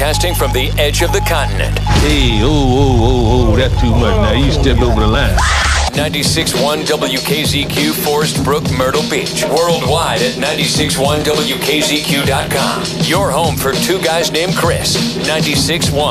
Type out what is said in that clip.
Broadcasting from the edge of the continent. Hey, that's too much. Now you stepped over the line. 96.1 WKZQ, Forest Brook, Myrtle Beach. Worldwide at 96.1WKZQ.com. Your home for two guys named Chris. 96.1